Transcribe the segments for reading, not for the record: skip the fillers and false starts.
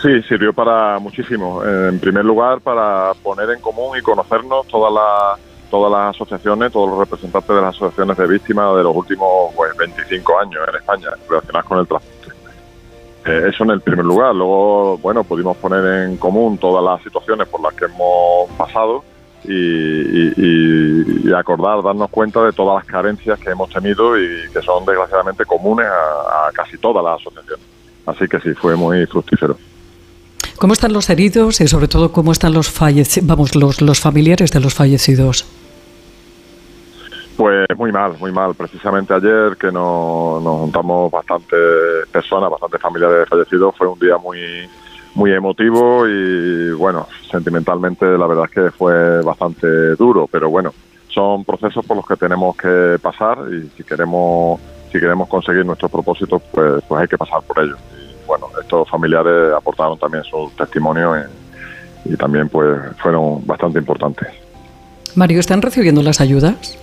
Sí, sirvió para muchísimo. En primer lugar, para poner en común y conocernos todas las asociaciones, todos los representantes de las asociaciones de víctimas de los últimos 25 años en España relacionadas con el transporte. Eso en el primer lugar. Luego, bueno, pudimos poner en común todas las situaciones por las que hemos pasado y acordar, darnos cuenta de todas las carencias que hemos tenido y que son desgraciadamente comunes a casi todas las asociaciones. Así que sí, fue muy fructífero. ¿Cómo están los heridos y sobre todo cómo están los familiares de los fallecidos? Pues muy mal. Precisamente ayer que nos juntamos bastantes personas, bastantes familiares de fallecidos, fue un día muy emotivo y bueno, sentimentalmente la verdad es que fue bastante duro, pero bueno, son procesos por los que tenemos que pasar y si queremos conseguir nuestros propósitos, pues hay que pasar por ellos. Bueno, estos familiares aportaron también su testimonio y también pues fueron bastante importantes. Mario, ¿están recibiendo las ayudas?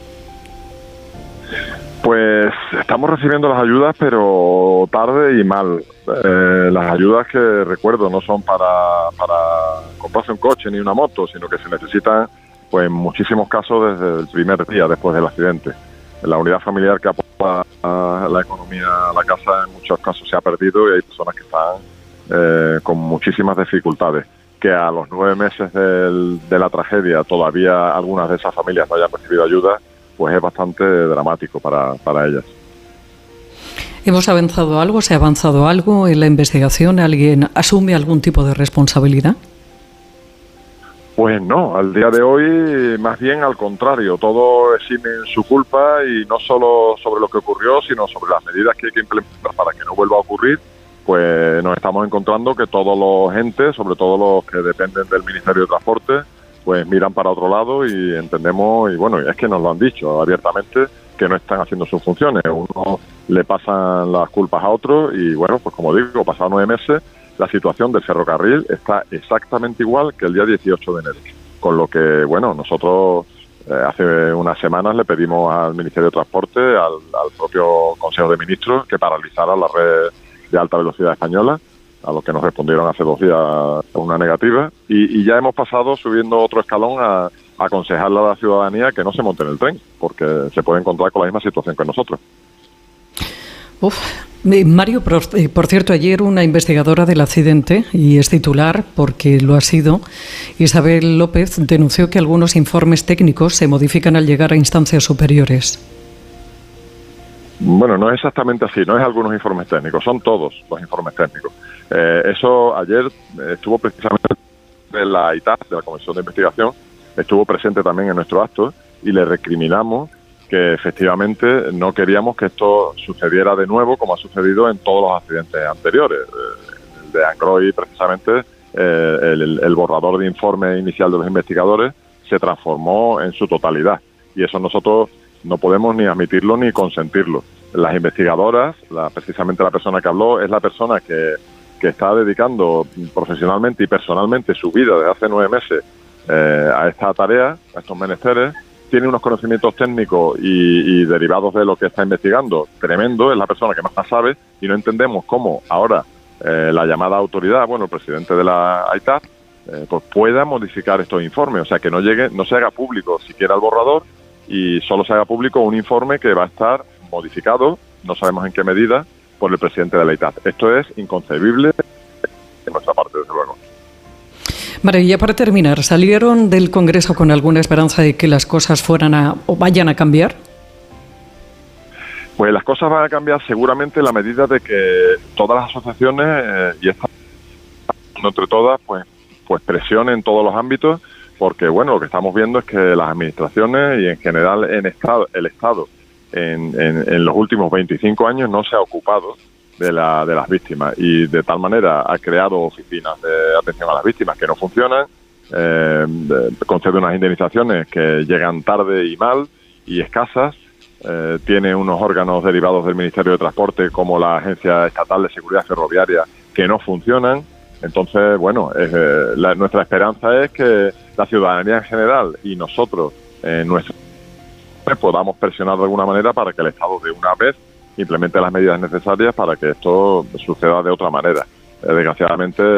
Pues estamos recibiendo las ayudas, pero tarde y mal. Las ayudas que recuerdo no son para comprarse un coche ni una moto, sino que se necesitan pues en muchísimos casos desde el primer día después del accidente. La unidad familiar que aporta la economía a la casa en muchos casos se ha perdido y hay personas que están con muchísimas dificultades. Que a los 9 meses de la tragedia todavía algunas de esas familias no hayan recibido ayuda, pues es bastante dramático para ellas. ¿Hemos avanzado algo? ¿Se ha avanzado algo en la investigación? ¿Alguien asume algún tipo de responsabilidad? Pues no, al día de hoy más bien al contrario, todos eximen su culpa y no solo sobre lo que ocurrió, sino sobre las medidas que hay que implementar para que no vuelva a ocurrir. Pues nos estamos encontrando que todos los entes, sobre todo los que dependen del Ministerio de Transporte, pues miran para otro lado y entendemos, y bueno, es que nos lo han dicho abiertamente, que no están haciendo sus funciones. Uno le pasan las culpas a otro y bueno, pues como digo, pasados 9 meses, la situación del ferrocarril está exactamente igual que el día 18 de enero. Con lo que, bueno, nosotros hace unas semanas le pedimos al Ministerio de Transporte, al propio Consejo de Ministros, que paralizara la red de alta velocidad española, a lo que nos respondieron hace 2 días una negativa. Y ya hemos pasado subiendo otro escalón a aconsejarle a la ciudadanía que no se monte en el tren, porque se puede encontrar con la misma situación que nosotros. Mario, por cierto, ayer una investigadora del accidente, y es titular porque lo ha sido, Isabel López, denunció que algunos informes técnicos se modifican al llegar a instancias superiores. Bueno, no es exactamente así, no es algunos informes técnicos, son todos los informes técnicos. Eso ayer estuvo precisamente en la ITAP, de la Comisión de Investigación, estuvo presente también en nuestro acto y le recriminamos que efectivamente no queríamos que esto sucediera de nuevo como ha sucedido en todos los accidentes anteriores. El de Angroy, precisamente, el borrador de informe inicial de los investigadores se transformó en su totalidad y eso nosotros no podemos ni admitirlo ni consentirlo. Las investigadoras, precisamente la persona que habló, es la persona que está dedicando profesionalmente y personalmente su vida desde hace 9 meses a esta tarea, a estos menesteres. Tiene unos conocimientos técnicos y derivados de lo que está investigando tremendo, es la persona que más sabe y no entendemos cómo ahora la llamada autoridad, bueno, el presidente de la AITAP, pues pueda modificar estos informes, o sea, que no se haga público siquiera el borrador y solo se haga público un informe que va a estar modificado, no sabemos en qué medida, por el presidente de la AITAP. Esto es inconcebible de nuestra parte, desde luego. Vale, y ya para terminar, ¿salieron del Congreso con alguna esperanza de que las cosas vayan a cambiar? Pues las cosas van a cambiar seguramente en la medida de que todas las asociaciones y esta entre todas pues presionen en todos los ámbitos, porque bueno, lo que estamos viendo es que las administraciones y en general el Estado en los últimos 25 años no se ha ocupado de las víctimas y de tal manera ha creado oficinas de atención a las víctimas que no funcionan, concede unas indemnizaciones que llegan tarde y mal y escasas, tiene unos órganos derivados del Ministerio de Transporte como la Agencia Estatal de Seguridad Ferroviaria que no funcionan. Entonces, bueno, nuestra esperanza es que la ciudadanía en general y nosotros podamos presionar de alguna manera para que el Estado de una vez implemente las medidas necesarias para que esto suceda de otra manera. Desgraciadamente